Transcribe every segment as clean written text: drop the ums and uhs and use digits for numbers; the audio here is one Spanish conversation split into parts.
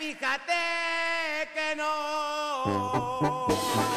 fíjate que no.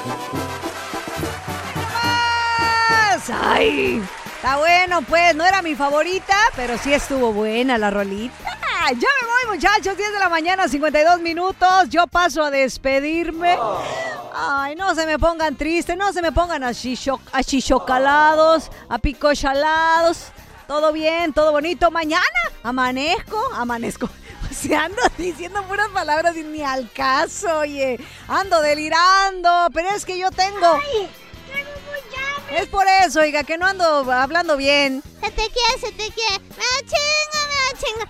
¡Ay! Está bueno, pues. No era mi favorita, pero sí estuvo buena la rolita. Ya me voy, muchachos. 10 de la mañana, 52 minutos. Yo paso a despedirme. Ay, no se me pongan tristes, no se me pongan achichocalados, apicochalados. Todo bien, todo bonito. Mañana amanezco. O sea, ando diciendo puras palabras y ni al caso, oye. Ando delirando, pero es que yo tengo... Ay, tengo mucha hambre. Es por eso, oiga, que no ando hablando bien. Se te quiere. Me da chinga.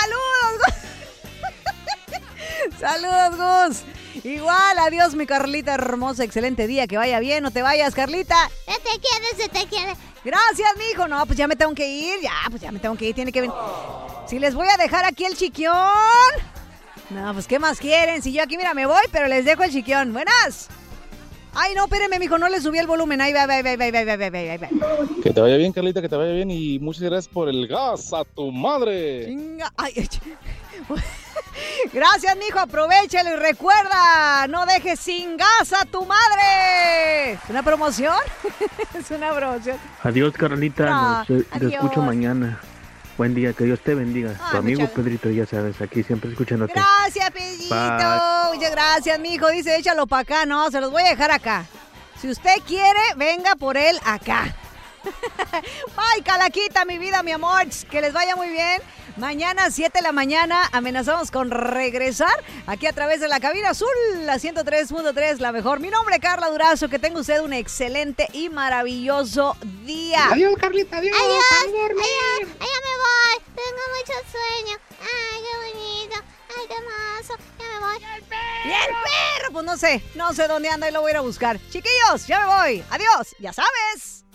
¡Saludos! ¡Saludos, Gus! Igual, adiós, mi Carlita hermosa, excelente día, que vaya bien, no te vayas, Carlita. Se te quiere. Gracias, mijo. No, pues ya me tengo que ir, tiene que venir. Si les voy a dejar aquí el chiquión. No, pues, ¿qué más quieren? Si yo aquí, mira, me voy, pero les dejo el chiquión. Buenas. Ay, no, espéreme, mijo, no le subí el volumen. Ahí va. Que te vaya bien, Carlita, que te vaya bien y muchas gracias por el gas a tu madre. Chinga. Ay. Gracias, mijo, aprovechalo y recuerda, no dejes sin gas a tu madre. ¿Es una promoción? Es una promoción. Adiós, Carlita, No, te adiós. escucho mañana. Buen día, que Dios te bendiga. Ay, Tu amigo muchas- Pedrito, ya sabes, aquí siempre escuchándote. Gracias, Pedrito. Bye. Muchas gracias, mijo. Dice, échalo para acá. No, se los voy a dejar acá. Si usted quiere, venga por él acá. Bye, Calaquita, mi vida, mi amor. Que les vaya muy bien. Mañana, 7 de la mañana, amenazamos con regresar aquí a través de la cabina azul, la 103.3, la mejor. Mi nombre es Carla Durazo. Que tenga usted un excelente y maravilloso día. Adiós, Carlita, adiós. Adiós. A dormir. Allá me voy. Tengo mucho sueño. Ay, qué bonito. Ay, qué hermoso. Ya me voy. Y el perro, pues no sé dónde anda y lo voy a ir a buscar. Chiquillos, ya me voy. Adiós, ya sabes.